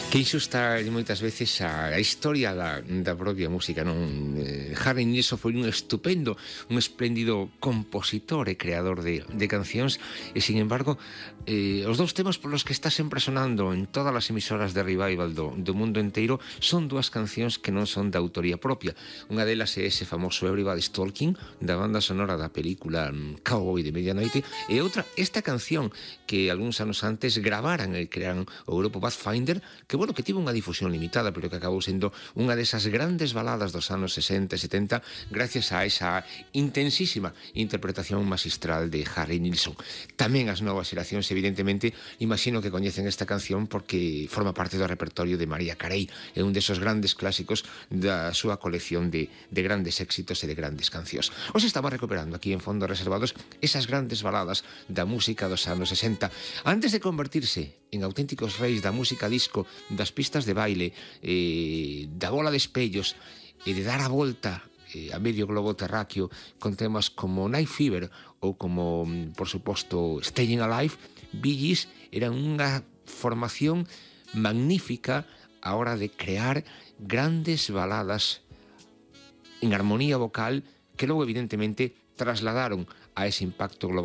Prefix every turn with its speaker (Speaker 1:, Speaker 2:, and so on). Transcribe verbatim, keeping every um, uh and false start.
Speaker 1: Que iso está moitas veces a, a historia da, da propia música, non? Eh, Harry Nilsson foi un estupendo, un espléndido compositor e creador de, de cancións, e, sin embargo, eh, os dous temas polos que está sempre sonando en todas as emisoras de revival do, do mundo inteiro son dúas cancións que non son de autoría propia. Unha delas é ese famoso Everybody's Talking, da banda sonora da película Cowboy de Medianoite, e outra, esta canción que algúns anos antes gravaran e crearan o grupo Pathfinder, que bueno, que tivo unha difusión limitada, pero que acabou sendo unha desas grandes baladas dos anos sesenta e setenta gracias a esa intensísima interpretación magistral de Harry Nilsson. Tamén as novas xeracións, evidentemente, imagino que coñecen esta canción porque forma parte do repertorio de Mariah Carey, é un desos grandes clásicos da súa colección de, de grandes éxitos e de grandes cancións. Os estaba recuperando aquí en Fondos Reservados esas grandes baladas da música dos anos sesenta, antes de convertirse en auténticos reis da música disco, das pistas de baile, eh, da bola de espellos e de dar a volta eh, a medio globo terráqueo con temas como Night Fever ou como, por suposto, Staying Alive. Bee Gees eran unha formación magnífica a hora de crear grandes baladas en armonía vocal que logo, evidentemente, trasladaron a ese impacto global